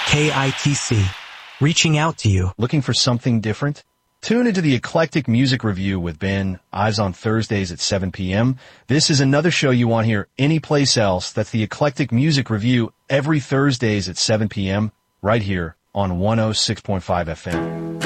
KITC, reaching out to you. Looking for something different? Tune into the Eclectic Music Review with Ben, Ives on Thursdays at 7 p.m. This is another show you won't hear anyplace else. That's the Eclectic Music Review every Thursdays at 7 p.m. right here on 106.5 FM.